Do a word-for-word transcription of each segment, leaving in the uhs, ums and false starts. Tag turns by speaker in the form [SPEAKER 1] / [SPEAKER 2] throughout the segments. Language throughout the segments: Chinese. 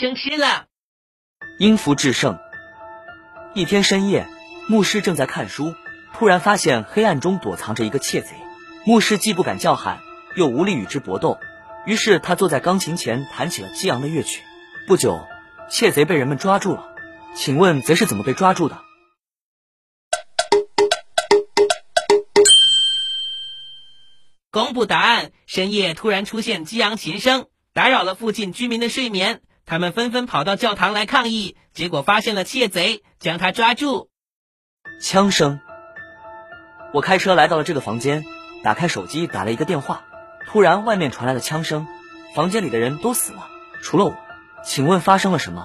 [SPEAKER 1] 生吃了。
[SPEAKER 2] 因福制胜。一天深夜，牧师正在看书，突然发现黑暗中躲藏着一个窃贼。牧师既不敢叫喊，又无力与之搏斗，于是他坐在钢琴前弹起了激昂的乐曲。不久，窃贼被人们抓住了。请问贼是怎么被抓住的？
[SPEAKER 1] 公布答案。深夜突然出现激昂琴声，打扰了附近居民的睡眠，他们纷纷跑到教堂来抗议，结果发现了窃贼，将他抓住。
[SPEAKER 2] 枪声。我开车来到了这个房间，打开手机打了一个电话，突然外面传来了枪声，房间里的人都死了，除了我。请问发生了什么？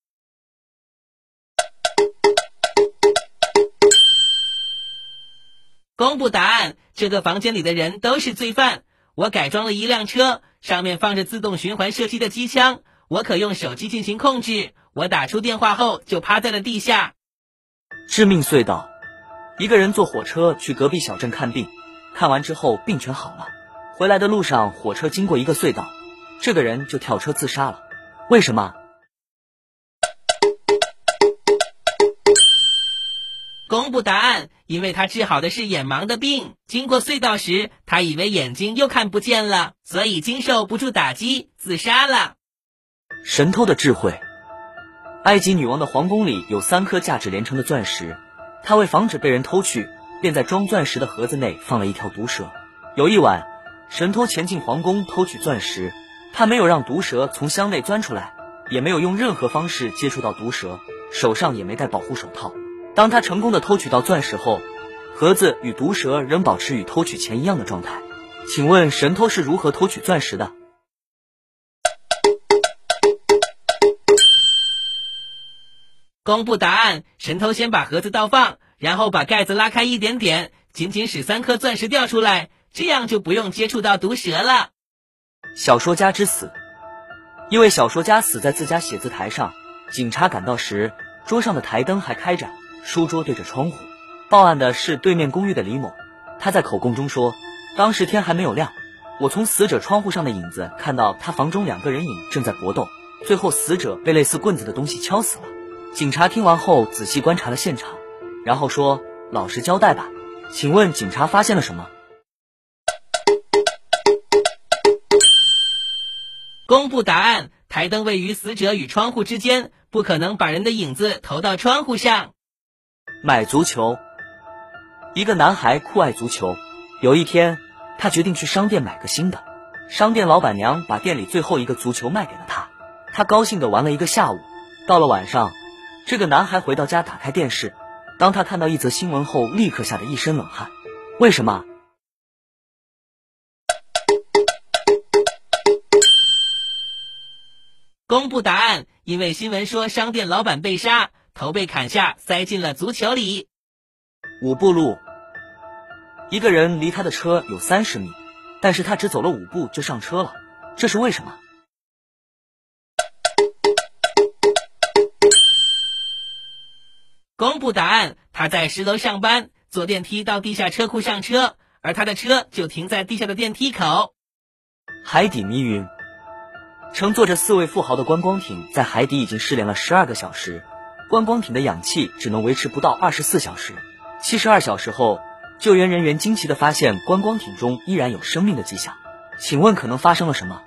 [SPEAKER 1] 公布答案。这个房间里的人都是罪犯。我改装了一辆车，上面放着自动循环射击的机枪，我可用手机进行控制。我打出电话后就趴在了地下。
[SPEAKER 2] 致命隧道。一个人坐火车去隔壁小镇看病，看完之后病全好了，回来的路上火车经过一个隧道，这个人就跳车自杀了。为什么？
[SPEAKER 1] 公布答案。因为他治好的是眼盲的病，经过隧道时他以为眼睛又看不见了，所以经受不住打击自杀了。
[SPEAKER 2] 神偷的智慧。埃及女王的皇宫里有三颗价值连城的钻石，她为防止被人偷去，便在装钻石的盒子内放了一条毒蛇。有一晚，神偷潜进皇宫偷取钻石，他没有让毒蛇从箱内钻出来，也没有用任何方式接触到毒蛇，手上也没戴保护手套。当他成功的偷取到钻石后，盒子与毒蛇仍保持与偷取前一样的状态。请问神偷是如何偷取钻石的？
[SPEAKER 1] 公布答案。神偷先把盒子倒放，然后把盖子拉开一点点，仅仅使三颗钻石掉出来，这样就不用接触到毒蛇了。
[SPEAKER 2] 小说家之死。一位小说家死在自家写字台上，警察赶到时，桌上的台灯还开着，书桌对着窗户。报案的是对面公寓的李某，他在口供中说，当时天还没有亮，我从死者窗户上的影子看到他房中两个人影正在搏斗，最后死者被类似棍子的东西敲死了。警察听完后仔细观察了现场，然后说，老实交代吧。请问警察发现了什么？
[SPEAKER 1] 公布答案。台灯位于死者与窗户之间，不可能把人的影子投到窗户上。
[SPEAKER 2] 买足球。一个男孩酷爱足球，有一天他决定去商店买个新的，商店老板娘把店里最后一个足球卖给了他，他高兴地玩了一个下午。到了晚上，这个男孩回到家打开电视，当他看到一则新闻后，立刻吓得一身冷汗。为什么？
[SPEAKER 1] 公布答案。因为新闻说商店老板被杀，头被砍下，塞进了足球里。
[SPEAKER 2] 五步路。一个人离他的车有三十米，但是他只走了五步就上车了，这是为什么？
[SPEAKER 1] 公布答案。他在十楼上班，坐电梯到地下车库上车，而他的车就停在地下的电梯口。
[SPEAKER 2] 海底迷云。乘坐着四位富豪的观光艇在海底已经失联了十二个小时，观光艇的氧气只能维持不到二十四小时。七十二小时后，救援人员惊奇地发现观光艇中依然有生命的迹象。请问可能发生了什么？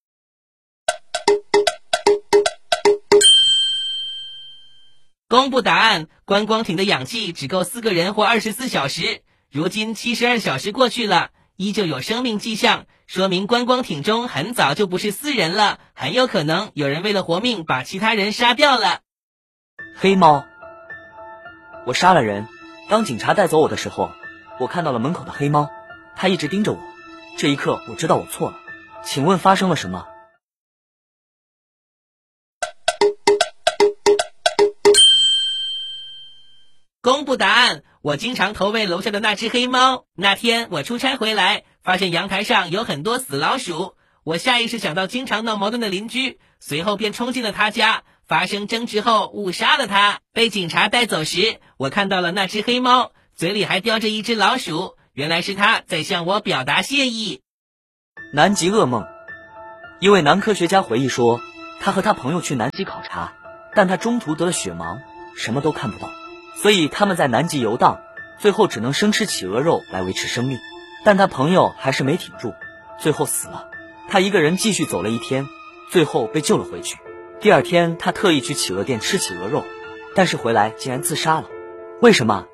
[SPEAKER 1] 公布答案。观光艇的氧气只够四个人活二十四小时，如今七十二小时过去了，依旧有生命迹象，说明观光艇中很早就不是四人了，很有可能有人为了活命把其他人杀掉了。
[SPEAKER 2] 黑猫。我杀了人，当警察带走我的时候，我看到了门口的黑猫，它一直盯着我，这一刻我知道我错了。请问发生了什么？
[SPEAKER 1] 公布答案。我经常投喂楼下的那只黑猫，那天我出差回来，发现阳台上有很多死老鼠，我下意识想到经常闹矛盾的邻居，随后便冲进了他家，发生争执后误杀了他。被警察带走时，我看到了那只黑猫，嘴里还叼着一只老鼠，原来是他在向我表达谢意。
[SPEAKER 2] 南极噩梦。一位男科学家回忆说， 他和他朋友去南极考察，但他中途得了血盲，什么都看不到，所以他们在南极游荡，最后只能生吃企鹅肉来维持生命。但他朋友还是没挺住，最后死了。他一个人继续走了一天，最后被救了回去。第二天他特意去企鹅店吃企鹅肉，但是回来竟然自杀了。为什么？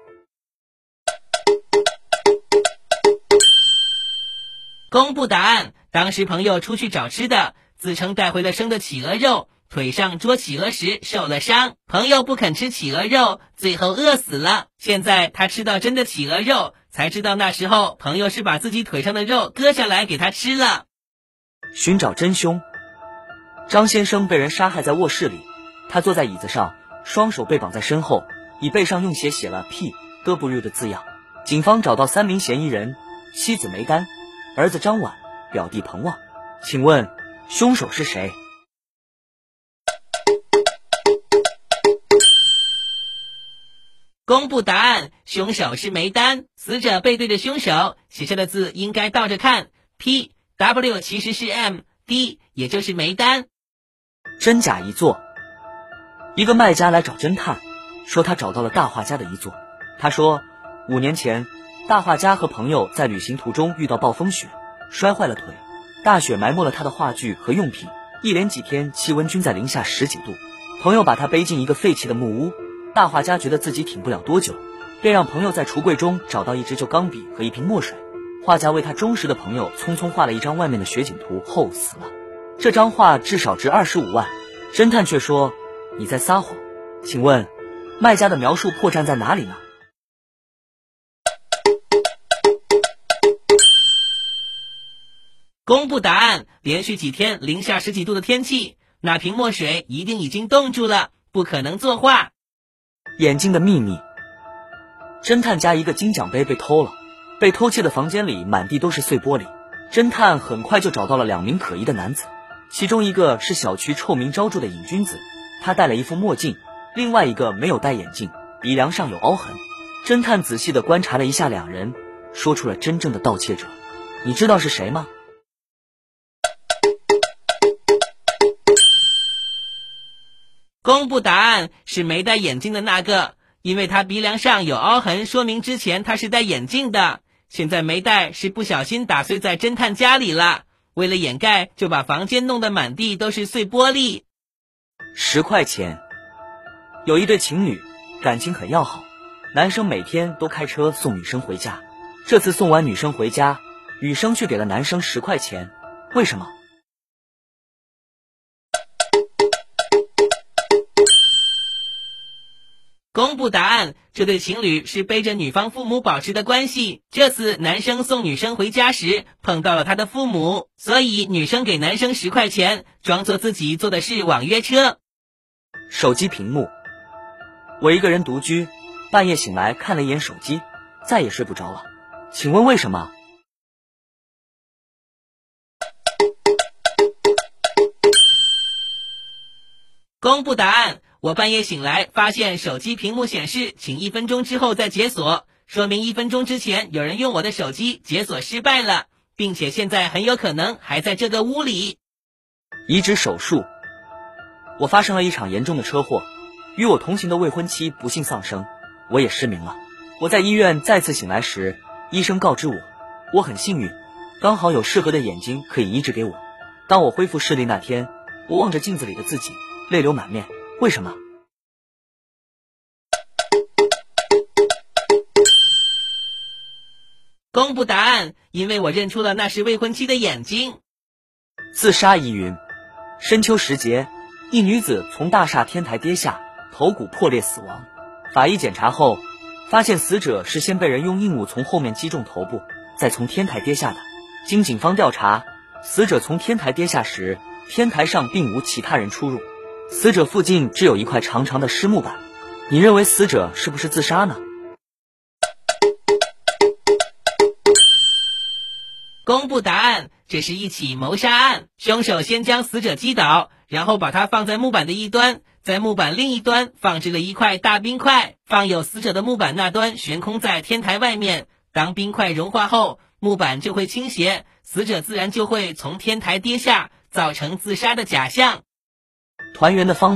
[SPEAKER 1] 公布答案。当时朋友出去找吃的，自称带回了生的企鹅肉，腿上捉企鹅时受了伤，朋友不肯吃企鹅肉，最后饿死了。现在他吃到真的企鹅肉，才知道那时候朋友是把自己腿上的肉割下来给他吃了。
[SPEAKER 2] 寻找真凶。张先生被人杀害在卧室里，他坐在椅子上，双手被绑在身后，椅背上用血写了 P W 的字样。警方找到三名嫌疑人，妻子梅丹，儿子张婉，表弟彭旺。请问凶手是谁？
[SPEAKER 1] 公布答案，凶手是梅丹。死者背对着凶手，写下的字应该倒着看， P W 其实是 M D， 也就是梅丹。
[SPEAKER 2] 真假一座。一个卖家来找侦探，说他找到了大画家的遗作。他说五年前大画家和朋友在旅行途中遇到暴风雪，摔坏了腿，大雪埋没了他的画具和用品，一连几天气温均在零下十几度。朋友把他背进一个废弃的木屋，大画家觉得自己挺不了多久，便让朋友在橱柜中找到一支旧钢笔和一瓶墨水。画家为他忠实的朋友匆匆画了一张外面的雪景图后死了。这张画至少值二十五万。侦探却说你在撒谎。请问卖家的描述破绽在哪里呢？
[SPEAKER 1] 公布答案，连续几天零下十几度的天气，那瓶墨水一定已经冻住了，不可能作画。
[SPEAKER 2] 眼睛的秘密。侦探家一个金奖杯被偷了，被偷窃的房间里满地都是碎玻璃。侦探很快就找到了两名可疑的男子，其中一个是小区臭名昭著的瘾君子，他戴了一副墨镜，另外一个没有戴眼镜，鼻梁上有凹痕。侦探仔细地观察了一下两人，说出了真正的盗窃者。你知道是谁吗？
[SPEAKER 1] 公布答案，是没戴眼镜的那个，因为他鼻梁上有凹痕，说明之前他是戴眼镜的。现在没戴是不小心打碎在侦探家里了，为了掩盖就把房间弄得满地都是碎玻璃。
[SPEAKER 2] 十块钱。有一对情侣感情很要好，男生每天都开车送女生回家，这次送完女生回家，女生却给了男生十块钱，为什么？
[SPEAKER 1] 公布答案，这对情侣是背着女方父母保持的关系，这次男生送女生回家时碰到了他的父母，所以女生给男生十块钱，装作自己坐的是网约车。
[SPEAKER 2] 手机屏幕。我一个人独居，半夜醒来看了一眼手机，再也睡不着了。请问为什么？
[SPEAKER 1] 公布答案，我半夜醒来发现手机屏幕显示请一分钟之后再解锁，说明一分钟之前有人用我的手机解锁失败了，并且现在很有可能还在这个屋里。
[SPEAKER 2] 移植手术。我发生了一场严重的车祸，与我同行的未婚妻不幸丧生，我也失明了。我在医院再次醒来时，医生告知我，我很幸运，刚好有适合的眼睛可以移植给我。当我恢复视力那天，我望着镜子里的自己，泪流满面。为什么？
[SPEAKER 1] 公布答案，因为我认出了那是未婚妻的眼睛。
[SPEAKER 2] 自杀疑云。深秋时节，一女子从大厦天台跌下，头骨破裂死亡。法医检查后发现死者是先被人用硬物从后面击中头部，再从天台跌下的。经警方调查，死者从天台跌下时，天台上并无其他人出入，死者附近只有一块长长的湿木板。你认为死者是不是自杀呢？
[SPEAKER 1] 公布答案，这是一起谋杀案，凶手先将死者击倒，然后把他放在木板的一端，在木板另一端放置了一块大冰块，放有死者的木板那端悬空在天台外面，当冰块融化后，木板就会倾斜，死者自然就会从天台跌下，造成自杀的假象。
[SPEAKER 2] 团圆的方